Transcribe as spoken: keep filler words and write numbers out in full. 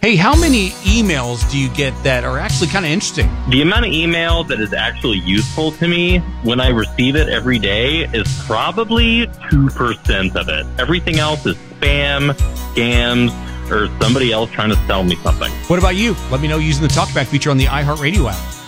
Hey, how many emails do you get that are actually kind of interesting? The amount of email that is actually useful to me when I receive it every day is probably two percent of it. Everything else is spam, scams, or somebody else trying to sell me something. What about you? Let me know using the TalkBack feature on the iHeartRadio app.